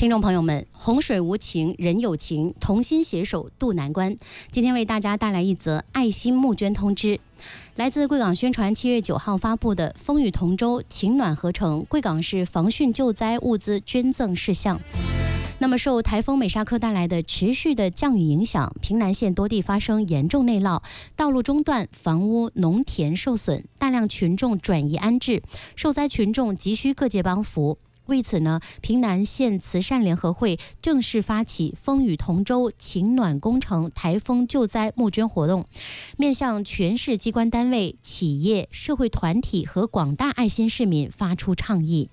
听众朋友们，洪水无情，人有情，同心携手渡难关。今天为大家带来一则爱心募捐通知，来自贵港宣传7月9号发布的风雨同舟，情暖合成贵港市防汛救灾物资捐赠事项。那么受台风美沙克带来的持续的降雨影响，平南县多地发生严重内涝，道路中断，房屋农田受损，大量群众转移安置，受灾群众急需各界帮扶。为此呢，平南县慈善联合会正式发起风雨同舟情暖工程台风救灾募捐活动，面向全市机关单位、企业、社会团体和广大爱心市民发出倡议。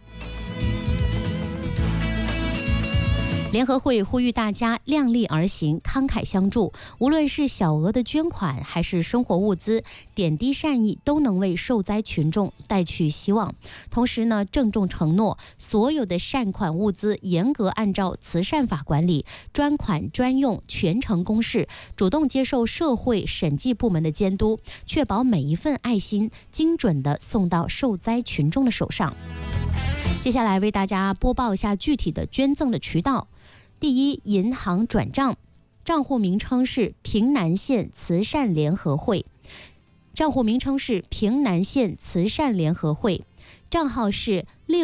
联合会呼吁大家量力而行，慷慨相助，无论是小额的捐款还是生活物资，点滴善意都能为受灾群众带去希望。同时呢，郑重承诺，所有的善款物资严格按照慈善法管理，专款专用，全程公示，主动接受社会审计部门的监督，确保每一份爱心精准地送到受灾群众的手上。接下来为大家播报一下具体的捐赠的渠道。第一，银行转账，账户名称是平南县慈善联合会，账户名称是平南县慈善联合会，账号是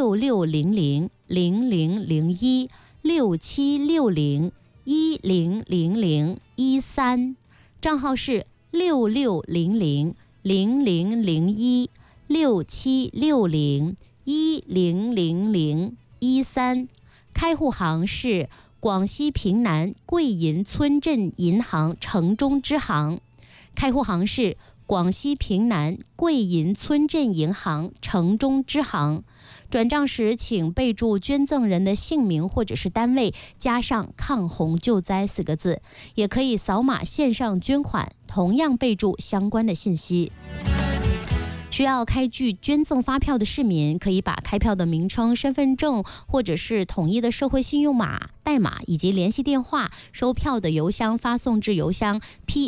6600-0001-6760-100013，账号是6600-0001-6760-100013，开户行是广西平南桂银村镇银行城中支行，开户行是广西平南桂银村镇银行城中支行。转账时请备注捐赠人的姓名或者是单位，加上抗洪救灾4个字，也可以扫码线上捐款，同样备注相关的信息。需要开具捐赠发票的市民，可以把开票的名称、身份证或者是统一的社会信用码、代码以及联系电话、收票的邮箱发送至邮箱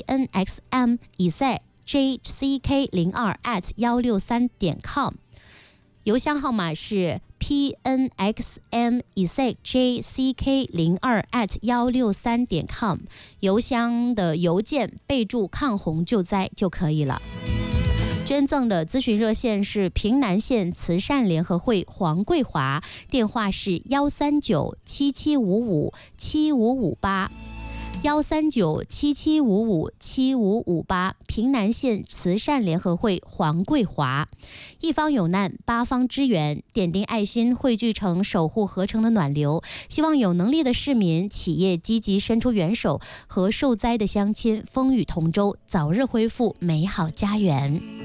pnxm-jck02@163.com， 邮箱号码是 pnxm-jck02@163.com， 邮箱的邮件备注抗洪救灾就可以了。捐赠的咨询热线是平南县慈善联合会黄桂华，电话是13977557558。13977557558，平南县慈善联合会黄桂华。一方有难，八方支援，点滴爱心汇聚成守护合成的暖流。希望有能力的市民、企业积极伸出援手，和受灾的乡亲风雨同舟，早日恢复美好家园。